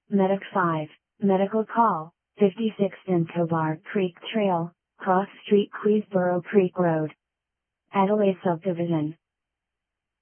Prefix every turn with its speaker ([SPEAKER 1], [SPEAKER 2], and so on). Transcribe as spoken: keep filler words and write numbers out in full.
[SPEAKER 1] Medic five, Medical Call, fifty-sixth and Cobar Creek Trail, Cross Street, Queensboro Creek Road. Adelaide Subdivision.